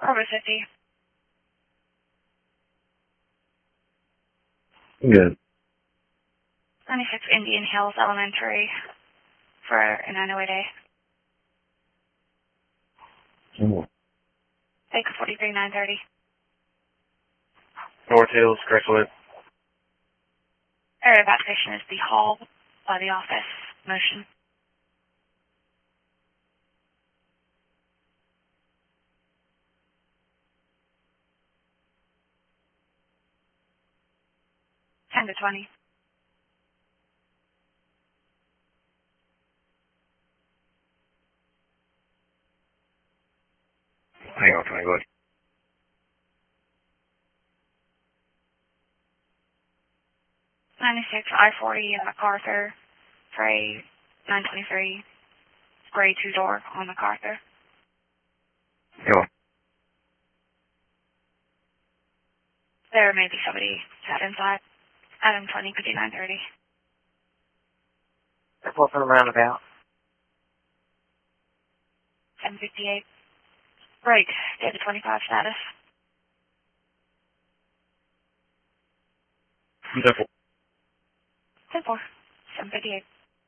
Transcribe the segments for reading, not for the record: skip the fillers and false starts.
Corpus 50. Good. 96 Indian Hills Elementary for a 908A. Take 43-930. North Hills, Crestwood. Area of application is the hall by the office. Motion. Ten to 20. Hang on, 20, good. 96 I-40 in MacArthur for a 923 gray two-door on MacArthur. Go. There may be somebody sat inside. Adam 20, 5930. Report from the roundabout. 758. Break. David 25 status. 10-4. 10-4. 758.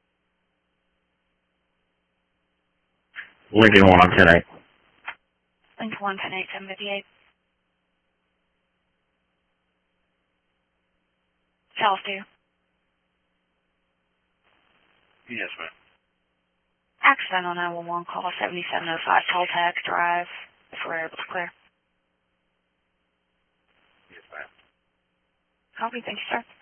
Lincoln 1 on 10-8. Link 1, 10-8, 758. Charles 2. Yes, ma'am. Accidental 911 call 7705 Toltec Drive, if we're able to clear. Yes, ma'am. Copy, thank you, sir.